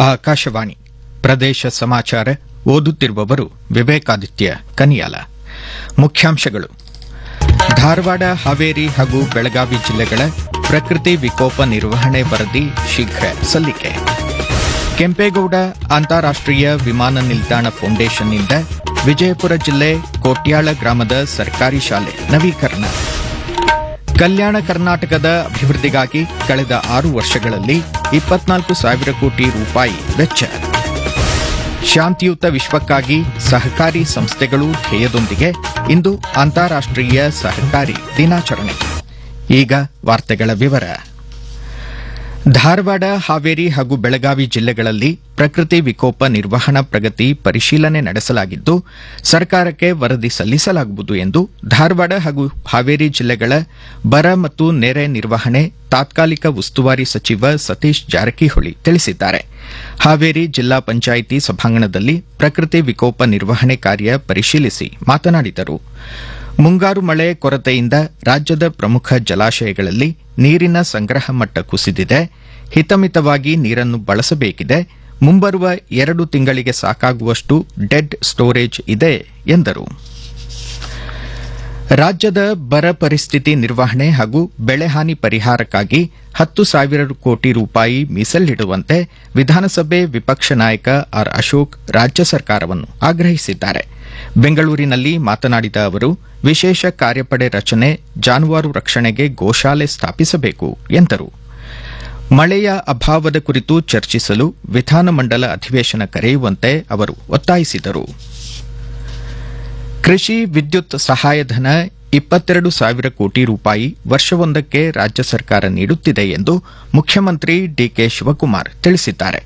ಆಕಾಶವಾಣಿ ಪ್ರದೇಶ ಸಮಾಚಾರ ಓದುತ್ತಿರುವವರು ವಿವೇಕಾದಿತ್ಯ ಕನಿಯಾಲ. ಮುಖ್ಯಾಂಶಗಳು: ಧಾರವಾಡ, ಹಾವೇರಿ ಹಾಗೂ ಬೆಳಗಾವಿ ಜಿಲ್ಲೆಗಳ ಪ್ರಕೃತಿ ವಿಕೋಪ ನಿರ್ವಹಣೆ ವರದಿ ಶೀಘ್ರ ಸಲ್ಲಿಕೆ. ಕೆಂಪೇಗೌಡ ಅಂತಾರಾಷ್ಟೀಯ ವಿಮಾನ ನಿಲ್ದಾಣ ಫೌಂಡೇಶನ್ನಿಂದ ವಿಜಯಪುರ ಜಿಲ್ಲೆ ಕೋಟ್ಯಾಳ ಗ್ರಾಮದ ಸರ್ಕಾರಿ ಶಾಲೆ ನವೀಕರಣ. ಕಲ್ಯಾಣ ಕರ್ನಾಟಕದ ಅಭಿವೃದ್ಧಿಗಾಗಿ ಕಳೆದ 6 ವರ್ಷಗಳಲ್ಲಿ 24,000 ಕೋಟಿ ರೂಪಾಯಿ ವೆಚ್ಚ. ಶಾಂತಿಯುತ ವಿಶ್ವಕ್ಕಾಗಿ ಸಹಕಾರಿ ಸಂಸ್ಥೆಗಳು ಧ್ಯೇಯದೊಂದಿಗೆ ಇಂದು ಅಂತಾರಾಷ್ಟೀಯ ಸಹಕಾರಿ ದಿನಾಚರಣೆ. ಈಗ ವಾರ್ತೆಗಳ ವಿವರ. ಧಾರವಾಡ, ಹಾವೇರಿ ಹಾಗೂ ಬೆಳಗಾವಿ ಜಿಲ್ಲೆಗಳಲ್ಲಿ ಪ್ರಕೃತಿ ವಿಕೋಪ ನಿರ್ವಹಣಾ ಪ್ರಗತಿ ಪರಿಶೀಲನೆ ನಡೆಸಲಾಗಿದ್ದು, ಸರ್ಕಾರಕ್ಕೆ ವರದಿ ಸಲ್ಲಿಸಲಾಗುವುದು ಎಂದು ಧಾರವಾಡ ಹಾಗೂ ಹಾವೇರಿ ಜಿಲ್ಲೆಗಳ ಬರ ಮತ್ತು ನೆರೆ ನಿರ್ವಹಣೆ ತಾತ್ಕಾಲಿಕ ಉಸ್ತುವಾರಿ ಸಚಿವ ಸತೀಶ್ ಜಾರಕಿಹೊಳಿ ತಿಳಿಸಿದ್ದಾರೆ. ಹಾವೇರಿ ಜಿಲ್ಲಾ ಪಂಚಾಯಿತಿ ಸಭಾಂಗಣದಲ್ಲಿ ಪ್ರಕೃತಿ ವಿಕೋಪ ನಿರ್ವಹಣೆ ಕಾರ್ಯ ಪರಿಶೀಲಿಸಿ ಮಾತನಾಡಿದರು. ಮುಂಗಾರು ಮಳೆ ಕೊರತೆಯಿಂದ ರಾಜ್ಯದ ಪ್ರಮುಖ ಜಲಾಶಯಗಳಲ್ಲಿ ನೀರಿನ ಸಂಗ್ರಹ ಮಟ್ಟ ಕುಸಿದಿದೆ. ಹಿತಮಿತವಾಗಿ ನೀರನ್ನು ಬಳಸಬೇಕಿದೆ. ಮುಂಬರುವ 2 ತಿಂಗಳಿಗೆ ಸಾಕಾಗುವಷ್ಟು ಡೆಡ್ ಸ್ಟೋರೇಜ್ ಇದೆ ಎಂದರು. ರಾಜ್ಯದ ಬರ ಪರಿಸ್ಥಿತಿ ನಿರ್ವಹಣೆ ಹಾಗೂ ಬೆಳೆಹಾನಿ ಪರಿಹಾರಕ್ಕಾಗಿ 10,000 ಕೋಟಿ ರೂಪಾಯಿ ಮೀಸಲಿಡುವಂತೆ ವಿಧಾನಸಭೆ ವಿಪಕ್ಷ ನಾಯಕ ಆರ್. ಅಶೋಕ್ ರಾಜ್ಯ ಸರ್ಕಾರವನ್ನು ಆಗ್ರಹಿಸಿದ್ದಾರೆ. ಬೆಂಗಳೂರಿನಲ್ಲಿ ಮಾತನಾಡಿದ ಅವರು, ವಿಶೇಷ ಕಾರ್ಯಪಡೆ ರಚನೆ, ಜಾನುವಾರು ರಕ್ಷಣೆಗೆ ಗೋಶಾಲೆ ಸ್ಥಾಪಿಸಬೇಕು ಎಂದರು. ಮಳೆಯ ಅಭಾವದ ಕುರಿತು ಚರ್ಚಿಸಲು ವಿಧಾನಮಂಡಲ ಅಧಿವೇಶನ ಕರೆಯುವಂತೆ ಅವರು ಒತ್ತಾಯಿಸಿದರು. ಕೃಷಿ ವಿದ್ಯುತ್ ಸಹಾಯಧನ 22,000 ಕೋಟಿ ರೂಪಾಯಿ ವರ್ಷವೊಂದಕ್ಕೆ ರಾಜ್ಯ ಸರ್ಕಾರ ನೀಡುತ್ತಿದೆ ಎಂದು ಮುಖ್ಯಮಂತ್ರಿ ಡಿಕೆ ಶಿವಕುಮಾರ್ ತಿಳಿಸಿದ್ದಾರೆ.